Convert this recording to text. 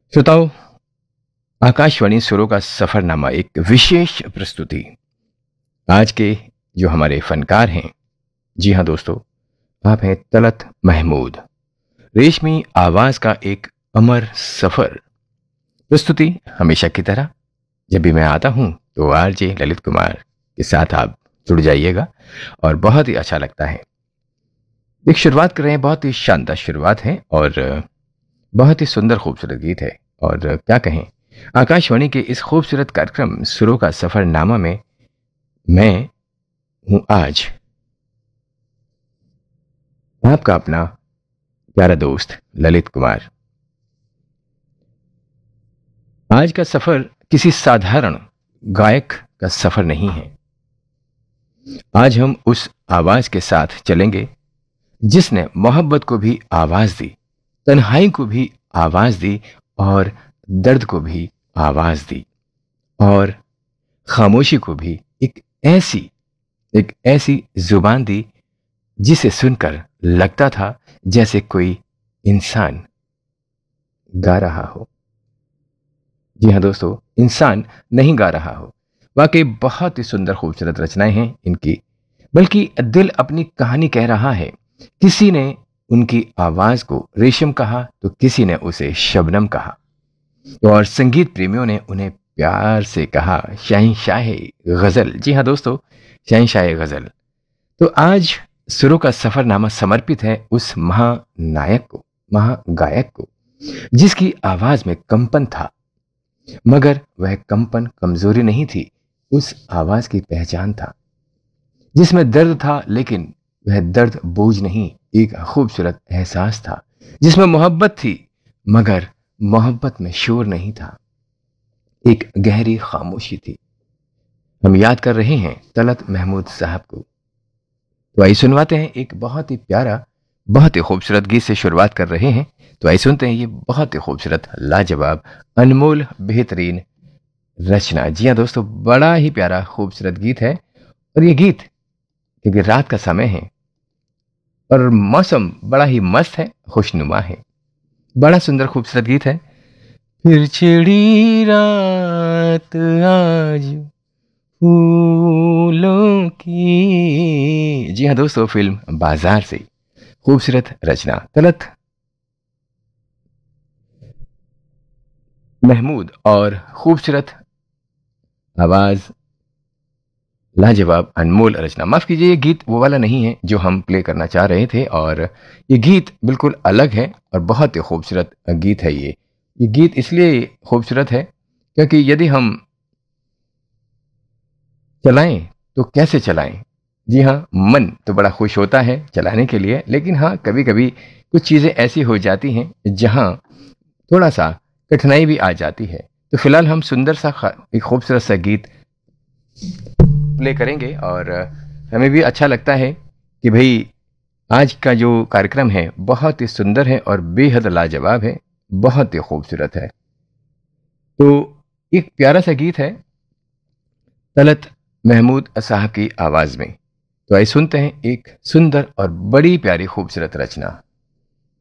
श्रोताओं, आकाशवाणी सुरों का सफरनामा एक विशेष प्रस्तुति। आज के जो हमारे फनकार हैं, जी हाँ दोस्तों, आप हैं तलत महमूद। रेशमी आवाज का एक अमर सफर। प्रस्तुति हमेशा की तरह जब भी मैं आता हूं तो आरजे ललित कुमार के साथ आप जुड़ जाइएगा और बहुत ही अच्छा लगता है। एक शुरुआत कर रहे हैं, बहुत ही शानदार शुरुआत है और बहुत ही सुंदर खूबसूरत गीत है। और क्या कहें, आकाशवाणी के इस खूबसूरत कार्यक्रम सुरों का सफरनामा में मैं हूं आज आपका अपना प्यारा दोस्त ललित कुमार। आज का सफर किसी साधारण गायक का सफर नहीं है। आज हम उस आवाज के साथ चलेंगे जिसने मोहब्बत को भी आवाज दी, तन्हाई को भी आवाज दी और दर्द को भी आवाज दी और खामोशी को भी एक ऐसी जुबान दी जिसे सुनकर लगता था जैसे कोई इंसान गा रहा हो। जी हाँ दोस्तों, इंसान नहीं गा रहा हो। वाकई बहुत ही सुंदर खूबसूरत रचनाएं हैं इनकी, बल्कि दिल अपनी कहानी कह रहा है। किसी ने उनकी आवाज को रेशम कहा तो किसी ने उसे शबनम कहा और संगीत प्रेमियों ने उन्हें प्यार से कहा शहंशाह गजल। जी हाँ दोस्तों, शहंशाह गजल। तो आज सुरों का सफरनामा समर्पित है उस महानायक को, महागायक को, जिसकी आवाज में कंपन था, मगर वह कंपन कमजोरी नहीं थी, उस आवाज की पहचान था। जिसमें दर्द था लेकिन वह दर्द बोझ नहीं, एक खूबसूरत एहसास था। जिसमें मोहब्बत थी मगर मोहब्बत में शोर नहीं था, एक गहरी खामोशी थी। हम याद कर रहे हैं तलत महमूद साहब को। तो आइए सुनवाते हैं एक बहुत ही प्यारा, बहुत ही खूबसूरत गीत से शुरुआत कर रहे हैं। तो आइए सुनते हैं ये बहुत ही खूबसूरत, लाजवाब, अनमोल, बेहतरीन रचना। जी हाँ दोस्तों, बड़ा ही प्यारा खूबसूरत गीत है। और ये गीत क्योंकि रात का समय है और मौसम बड़ा ही मस्त है, खुशनुमा है, बड़ा सुंदर खूबसूरत गीत है। फिर छिड़ी रात आज फूलों की। जी हाँ दोस्तों, फिल्म बाजार से खूबसूरत रचना तलत महमूद और खूबसूरत आवाज, लाजवाब, अनमोल रचना। माफ कीजिए, ये गीत वो वाला नहीं है जो हम प्ले करना चाह रहे थे और ये गीत बिल्कुल अलग है और बहुत ही खूबसूरत गीत है। ये गीत इसलिए खूबसूरत है क्योंकि यदि हम चलाएं तो कैसे चलाएं। जी हाँ, मन तो बड़ा खुश होता है चलाने के लिए, लेकिन हाँ कभी कभी कुछ चीज़ें ऐसी हो जाती हैं जहाँ थोड़ा सा कठिनाई भी आ जाती है। तो फिलहाल हम सुंदर सा एक खूबसूरत सा गीत प्ले करेंगे और हमें भी अच्छा लगता है कि भाई आज का जो कार्यक्रम है बहुत ही सुंदर है और बेहद लाजवाब है, बहुत ही खूबसूरत है। तो एक प्यारा सा गीत है तलत महमूद साहब की आवाज में। तो आइए सुनते हैं एक सुंदर और बड़ी प्यारी खूबसूरत रचना।